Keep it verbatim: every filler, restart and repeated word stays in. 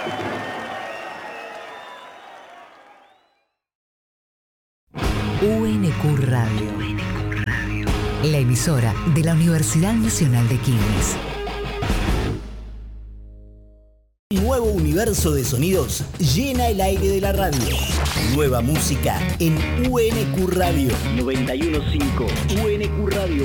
U N Q Radio, la emisora de la Universidad Nacional de Quilmes. Un nuevo universo de sonidos llena el aire de la radio. Nueva música en U N Q Radio. noventa y uno punto cinco U N Q Radio.